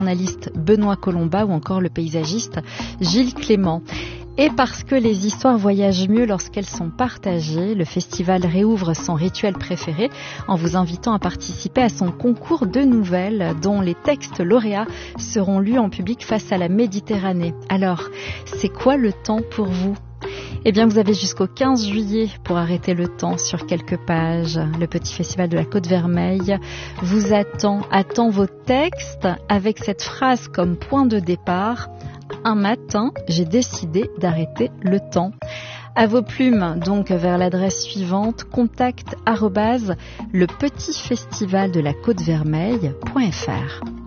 journaliste Benoît Colomba ou encore le paysagiste Gilles Clément. Et parce que les histoires voyagent mieux lorsqu'elles sont partagées, le festival réouvre son rituel préféré en vous invitant à participer à son concours de nouvelles dont les textes lauréats seront lus en public face à la Méditerranée. Alors, c'est quoi le temps pour vous ? Eh bien, vous avez jusqu'au 15 juillet pour arrêter le temps sur quelques pages. Le petit festival de la Côte-Vermeille vous attend vos textes avec cette phrase comme point de départ. Un matin, j'ai décidé d'arrêter le temps. À vos plumes, donc vers l'adresse suivante, contact@lepetitfestivaldelacôtevermeille.fr.